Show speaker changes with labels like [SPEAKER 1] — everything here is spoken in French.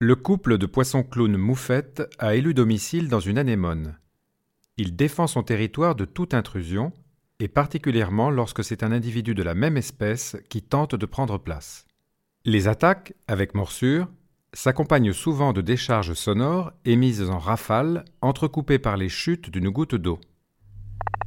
[SPEAKER 1] Le couple de poissons-clowns moufette a élu domicile dans une anémone. Il défend son territoire de toute intrusion, et particulièrement lorsque c'est un individu de la même espèce qui tente de prendre place. Les attaques, avec morsure, s'accompagnent souvent de décharges sonores émises en rafales, entrecoupées par les chutes d'une goutte d'eau.